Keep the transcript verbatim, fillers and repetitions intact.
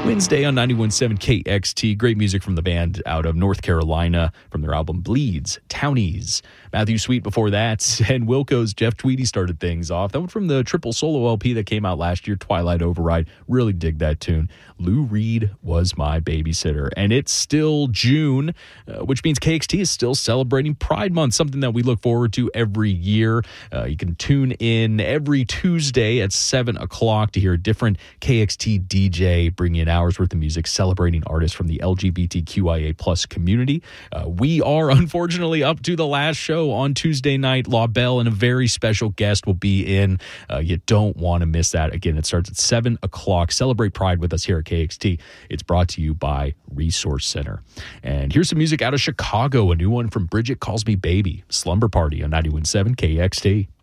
Wednesday on ninety-one point seven K X T. Great music from the band out of North Carolina from their album Bleeds, Townies. Matthew Sweet before that, and Wilco's Jeff Tweedy started things off. That one from the triple solo L P that came out last year, Twilight Override. Really dig that tune. Lou Reed Was My Babysitter. And it's still June, uh, which means K X T is still celebrating Pride Month, something that we look forward to every year. Uh, you can tune in every Tuesday at seven o'clock to hear a different K X T D J bring you an hour's worth of music celebrating artists from the L G B T Q I A plus community. Uh, we are unfortunately up to the last show on Tuesday night. La Belle and a very special guest will be in. Uh, you don't want to miss that. Again, it starts at seven o'clock. Celebrate Pride with us here at K X T. It's brought to you by Resource Center. And here's some music out of Chicago, a new one from Bridget Calls Me Baby. Slumber Party on ninety-one point seven K X T.